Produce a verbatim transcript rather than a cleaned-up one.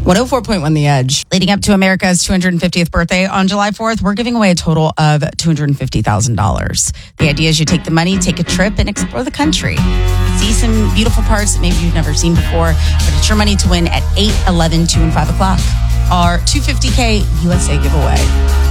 one oh four point one The Edge. Leading up to America's two hundred fiftieth birthday on July fourth, we're giving away a total of two hundred fifty thousand dollars. The idea is you take the money, take a trip, and explore the country. See some beautiful parts that maybe you've never seen before, but it's your money to win at eight, eleven, two, and five o'clock. Our two hundred fifty thousand U S A giveaway.